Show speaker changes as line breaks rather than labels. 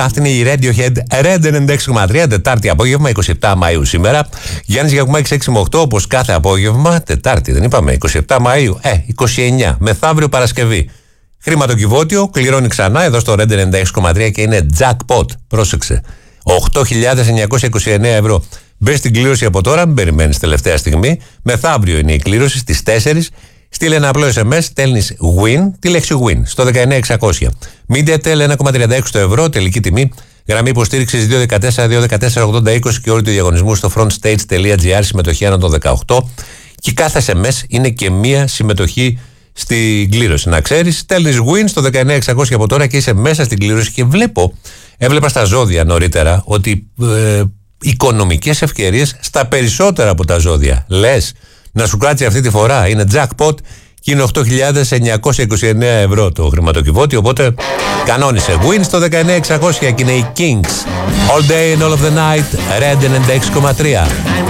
Αυτή είναι η Radiohead Red 96,3, Τετάρτη απόγευμα, 27 Μαΐου σήμερα. Γιάννης Γιακουμάκης 6 με 8, όπως κάθε απόγευμα. Τετάρτη δεν είπαμε, 27 Μαΐου. 29, μεθαύριο Παρασκευή. Χρηματοκιβώτιο, κληρώνει ξανά εδώ στο Red 96,3 και είναι jackpot. Πρόσεξε. 8.929 ευρώ. Μπες στην κλήρωση από τώρα, μην περιμένεις τελευταία στιγμή. Μεθαύριο είναι η κλήρωση στις 4. Στείλε ένα απλό SMS, στέλνεις win, τη λέξη win, στο 19600. MediaTel 1,36 ευρώ, τελική τιμή. Γραμμή υποστήριξης 214-214-80-20 και όλοι του διαγωνισμού στο frontstage.gr, συμμετοχή άνω των 18. Και κάθε SMS είναι και μία συμμετοχή στην κλήρωση. Να ξέρεις, στέλνεις win στο 19600 από τώρα και είσαι μέσα στην κλήρωση. Και έβλεπα στα ζώδια νωρίτερα ότι οικονομικές ευκαιρίες στα περισσότερα από τα ζώδια. Λες, να σου κάτσει αυτή τη φορά, είναι jackpot και είναι 8.929 ευρώ το χρηματοκιβώτιο, οπότε κανόνισε win στο 19600 και είναι οι Kings All Day and All of the Night, Red 96,3.